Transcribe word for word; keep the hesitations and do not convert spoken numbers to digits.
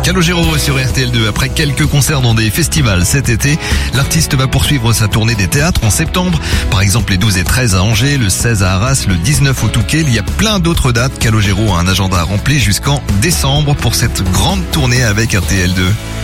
Calogero sur R T L deux. Après quelques concerts dans des festivals cet été, l'artiste va poursuivre sa tournée des théâtres en septembre. Par exemple, les douze et treize à Angers, le seize à Arras, le dix-neuf au Touquet. Il y a plein d'autres dates. Calogero a un agenda rempli jusqu'en décembre pour cette grande tournée avec R T L deux.